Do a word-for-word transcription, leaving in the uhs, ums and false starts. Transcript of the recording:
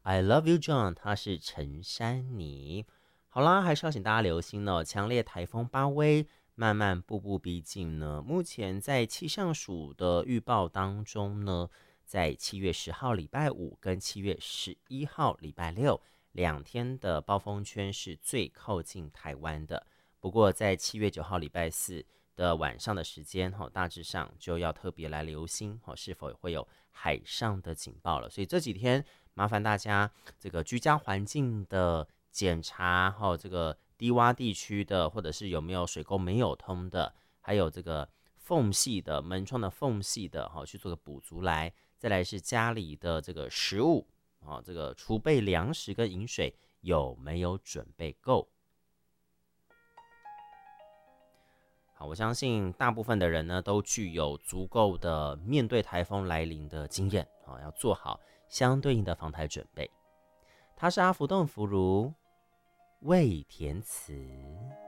I love you, John。他是陈珊妮。好啦，还是要请大家留心呢，强烈台风巴威慢慢步步逼近呢。目前在气象署的预报当中呢，在七月十号礼拜五跟七月十一号礼拜六两天的暴风圈是最靠近台湾的。不过在七月九号礼拜四的晚上的时间，大致上就要特别来留心是否会有海上的警报了。所以这几天麻烦大家这个居家环境的检查，哈，这个低洼地区的，或者是有没有水沟没有通的，还有这个缝隙的门窗的缝隙的，哈，去做个补足来。再来是家里的这个食物，啊，这个储备粮食跟饮水有没有准备够？好，我相信大部分的人呢都具有足够的面对台风来临的经验，啊，要做好相对应的防台准备。他是阿福洞福如，味填词。